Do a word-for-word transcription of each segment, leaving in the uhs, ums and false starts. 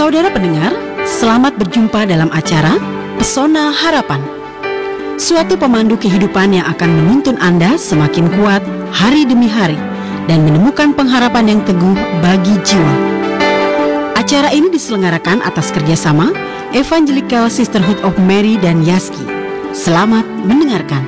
Saudara pendengar, selamat berjumpa dalam acara Pesona Harapan. Suatu pemandu kehidupan yang akan menuntun Anda semakin kuat hari demi hari dan menemukan pengharapan yang teguh bagi jiwa. Acara ini diselenggarakan atas kerjasama Evangelical Sisterhood of Mary dan Yaski. Selamat mendengarkan.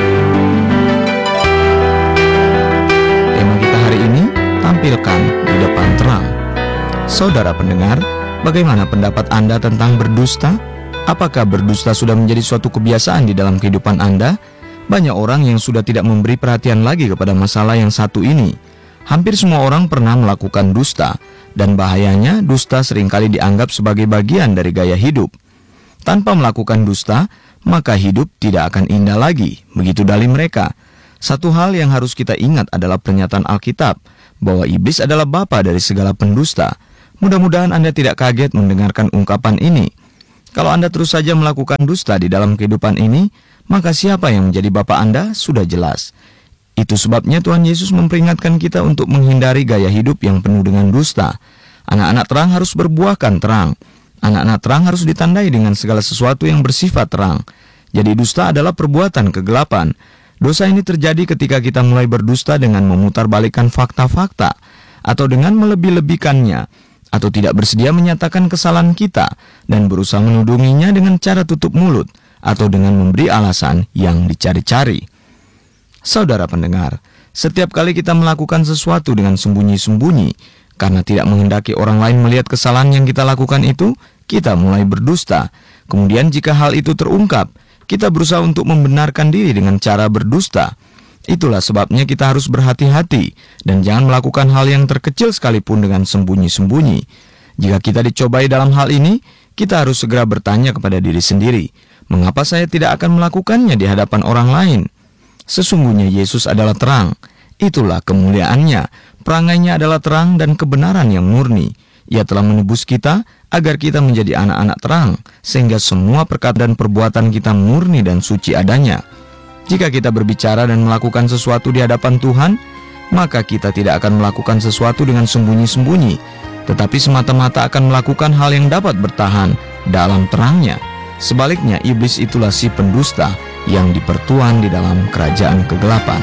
Tema kita hari ini, tampilkan di depan terang. Saudara pendengar, bagaimana pendapat Anda tentang berdusta? Apakah berdusta sudah menjadi suatu kebiasaan di dalam kehidupan Anda? Banyak orang yang sudah tidak memberi perhatian lagi kepada masalah yang satu ini. Hampir semua orang pernah melakukan dusta, dan bahayanya dusta seringkali dianggap sebagai bagian dari gaya hidup. Tanpa melakukan dusta, maka hidup tidak akan indah lagi, begitu dalih mereka. Satu hal yang harus kita ingat adalah pernyataan Alkitab, bahwa iblis adalah bapa dari segala pendusta. Mudah-mudahan Anda tidak kaget mendengarkan ungkapan ini. Kalau Anda terus saja melakukan dusta di dalam kehidupan ini, maka siapa yang menjadi bapa Anda sudah jelas. Itu sebabnya Tuhan Yesus memperingatkan kita untuk menghindari gaya hidup yang penuh dengan dusta. Anak-anak terang harus berbuahkan terang. Anak-anak terang harus ditandai dengan segala sesuatu yang bersifat terang. Jadi dusta adalah perbuatan kegelapan. Dosa ini terjadi ketika kita mulai berdusta dengan memutarbalikkan fakta-fakta, atau dengan melebih-lebihkannya, atau tidak bersedia menyatakan kesalahan kita dan berusaha menudunginya dengan cara tutup mulut atau dengan memberi alasan yang dicari-cari. Saudara pendengar, setiap kali kita melakukan sesuatu dengan sembunyi-sembunyi karena tidak menghendaki orang lain melihat kesalahan yang kita lakukan itu, kita mulai berdusta. Kemudian jika hal itu terungkap, kita berusaha untuk membenarkan diri dengan cara berdusta. Itulah sebabnya kita harus berhati-hati dan jangan melakukan hal yang terkecil sekalipun dengan sembunyi-sembunyi. Jika kita dicobai dalam hal ini, kita harus segera bertanya kepada diri sendiri, mengapa saya tidak akan melakukannya di hadapan orang lain? Sesungguhnya Yesus adalah terang, itulah kemuliaannya, perangainya adalah terang dan kebenaran yang murni. Ia telah menebus kita agar kita menjadi anak-anak terang, sehingga semua perkataan dan perbuatan kita murni dan suci adanya. Jika kita berbicara dan melakukan sesuatu di hadapan Tuhan, maka kita tidak akan melakukan sesuatu dengan sembunyi-sembunyi, tetapi semata-mata akan melakukan hal yang dapat bertahan dalam terangnya. Sebaliknya, iblis itulah si pendusta yang dipertuan di dalam kerajaan kegelapan.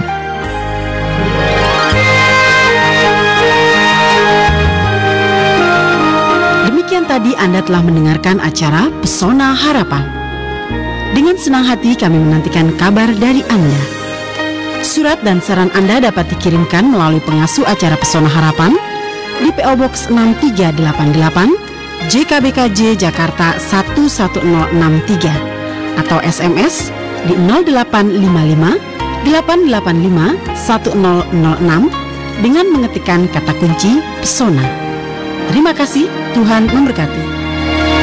Demikian tadi Anda telah mendengarkan acara Pesona Harapan. Dengan senang hati kami menantikan kabar dari Anda. Surat dan saran Anda dapat dikirimkan melalui pengasuh acara Pesona Harapan di P O Box enam tiga delapan delapan J K B K J Jakarta satu satu nol enam tiga atau S M S di nol delapan lima lima delapan delapan lima satu nol nol enam dengan mengetikkan kata kunci Pesona. Terima kasih, Tuhan memberkati.